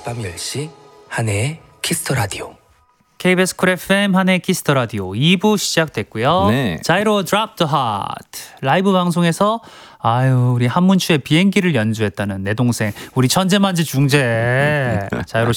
밤 10시 한혜의 키스터 라디오. KBS 쿨 FM 한의 키스터 라디오 2부 시작됐고요. 네. 자이로 드롭 더 하트 라이브 방송에서 우리 한문추의 비행기를 연주했다는 내 동생 우리 천재만지 중재 자이로